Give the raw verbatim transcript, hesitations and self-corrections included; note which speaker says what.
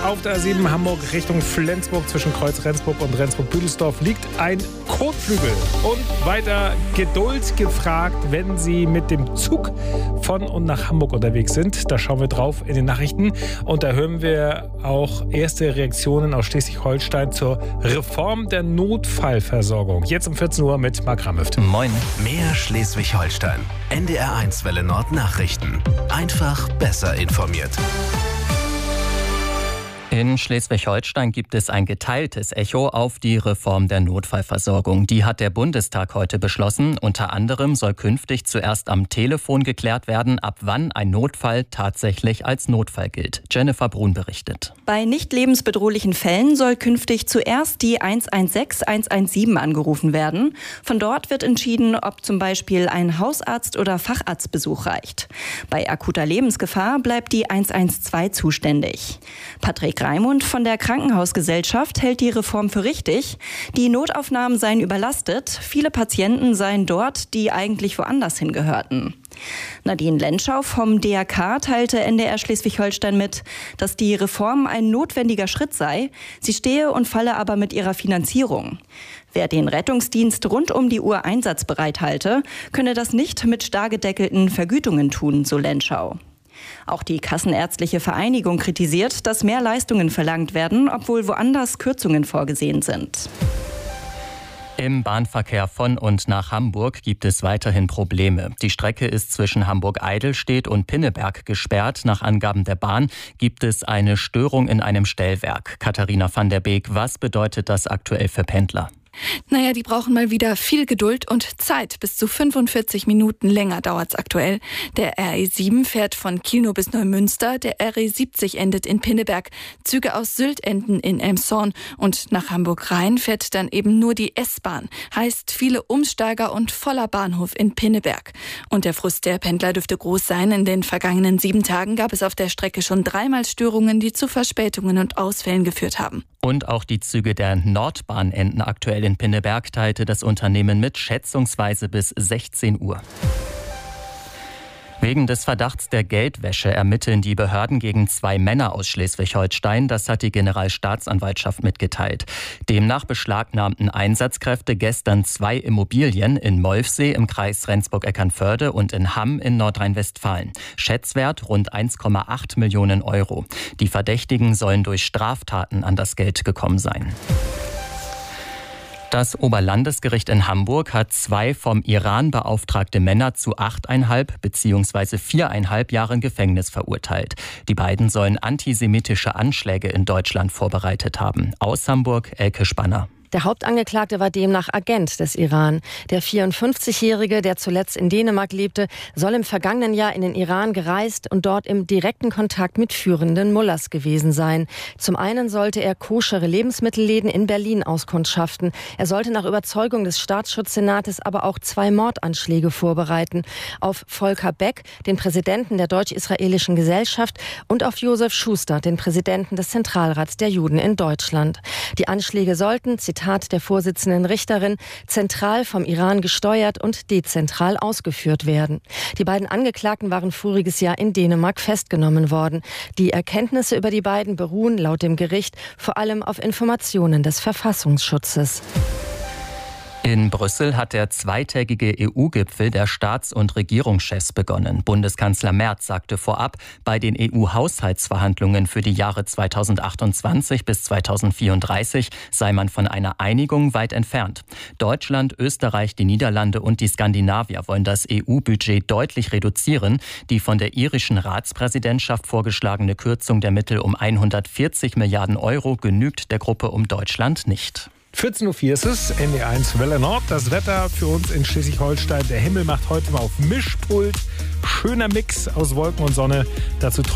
Speaker 1: Auf der A sieben Hamburg Richtung Flensburg zwischen Kreuz Rendsburg und Rendsburg-Büdelsdorf liegt ein Kotflügel. Und weiter Geduld gefragt, wenn Sie mit dem Zug von und nach Hamburg unterwegs sind. Da schauen wir drauf in den Nachrichten. Und da hören wir auch erste Reaktionen aus Schleswig-Holstein zur Reform der Notfallversorgung. Jetzt um vierzehn Uhr mit Marc Ramöft.
Speaker 2: Moin. Mehr Schleswig-Holstein. N D R eins Welle Nord Nachrichten. Einfach besser informiert.
Speaker 3: In Schleswig-Holstein gibt es ein geteiltes Echo auf die Reform der Notfallversorgung. Die hat der Bundestag heute beschlossen. Unter anderem soll künftig zuerst am Telefon geklärt werden, ab wann ein Notfall tatsächlich als Notfall gilt. Jennifer Brun berichtet.
Speaker 4: Bei nicht lebensbedrohlichen Fällen soll künftig zuerst die eins eins sechs, eins eins sieben angerufen werden. Von dort wird entschieden, ob zum Beispiel ein Hausarzt- oder Facharztbesuch reicht. Bei akuter Lebensgefahr bleibt die eins eins zwei zuständig. Patrick Raimund von der Krankenhausgesellschaft hält die Reform für richtig. Die Notaufnahmen seien überlastet. Viele Patienten seien dort, die eigentlich woanders hingehörten. Nadine Lentschau vom D R K teilte N D R Schleswig-Holstein mit, dass die Reform ein notwendiger Schritt sei. Sie stehe und falle aber mit ihrer Finanzierung. Wer den Rettungsdienst rund um die Uhr einsatzbereit halte, könne das nicht mit starr gedeckelten Vergütungen tun, so Lentschau. Auch die Kassenärztliche Vereinigung kritisiert, dass mehr Leistungen verlangt werden, obwohl woanders Kürzungen vorgesehen sind.
Speaker 3: Im Bahnverkehr von und nach Hamburg gibt es weiterhin Probleme. Die Strecke ist zwischen Hamburg-Eidelstedt und Pinneberg gesperrt. Nach Angaben der Bahn gibt es eine Störung in einem Stellwerk. Katharina van der Beek, was bedeutet das aktuell für Pendler?
Speaker 5: Naja, die brauchen mal wieder viel Geduld und Zeit. Bis zu fünfundvierzig Minuten länger dauert's aktuell. Der R E sieben fährt von Kiel bis Neumünster. Der R E siebzig endet in Pinneberg. Züge aus Sylt enden in Elmshorn. Und nach Hamburg-Rhein fährt dann eben nur die S-Bahn. Heißt viele Umsteiger und voller Bahnhof in Pinneberg. Und der Frust der Pendler dürfte groß sein. In den vergangenen sieben Tagen gab es auf der Strecke schon dreimal Störungen, die zu Verspätungen und Ausfällen geführt haben.
Speaker 3: Und auch die Züge der Nordbahn enden aktuell in Pinneberg, teilte das Unternehmen mit, schätzungsweise bis sechzehn Uhr. Wegen des Verdachts der Geldwäsche ermitteln die Behörden gegen zwei Männer aus Schleswig-Holstein. Das hat die Generalstaatsanwaltschaft mitgeteilt. Demnach beschlagnahmten Einsatzkräfte gestern zwei Immobilien in Molfsee im Kreis Rendsburg-Eckernförde und in Hamm in Nordrhein-Westfalen. Schätzwert rund eins Komma acht Millionen Euro. Die Verdächtigen sollen durch Straftaten an das Geld gekommen sein. Das Oberlandesgericht in Hamburg hat zwei vom Iran beauftragte Männer zu achteinhalb bzw. viereinhalb Jahren Gefängnis verurteilt. Die beiden sollen antisemitische Anschläge in Deutschland vorbereitet haben. Aus Hamburg, Elke Spanner.
Speaker 6: Der Hauptangeklagte war demnach Agent des Iran. Der vierundfünfzigjährige, der zuletzt in Dänemark lebte, soll im vergangenen Jahr in den Iran gereist und dort im direkten Kontakt mit führenden Mullahs gewesen sein. Zum einen sollte er koschere Lebensmittelläden in Berlin auskundschaften. Er sollte nach Überzeugung des Staatsschutzsenates aber auch zwei Mordanschläge vorbereiten. Auf Volker Beck, den Präsidenten der Deutsch-Israelischen Gesellschaft, und auf Josef Schuster, den Präsidenten des Zentralrats der Juden in Deutschland. Die Anschläge sollten, Zitat der Vorsitzenden Richterin, zentral vom Iran gesteuert und dezentral ausgeführt werden. Die beiden Angeklagten waren voriges Jahr in Dänemark festgenommen worden. Die Erkenntnisse über die beiden beruhen laut dem Gericht vor allem auf Informationen des Verfassungsschutzes.
Speaker 3: In Brüssel hat der zweitägige E U-Gipfel der Staats- und Regierungschefs begonnen. Bundeskanzler Merz sagte vorab, bei den E U-Haushaltsverhandlungen für die Jahre zweitausendachtundzwanzig bis zweitausendvierunddreißig sei man von einer Einigung weit entfernt. Deutschland, Österreich, die Niederlande und die Skandinavier wollen das E U-Budget deutlich reduzieren. Die von der irischen Ratspräsidentschaft vorgeschlagene Kürzung der Mittel um hundertvierzig Milliarden Euro genügt der Gruppe um Deutschland nicht.
Speaker 1: vierzehn Uhr vier ist es, N D R eins Welle Nord. Das Wetter für uns in Schleswig-Holstein. Der Himmel macht heute mal auf Mischpult. Schöner Mix aus Wolken und Sonne. Dazu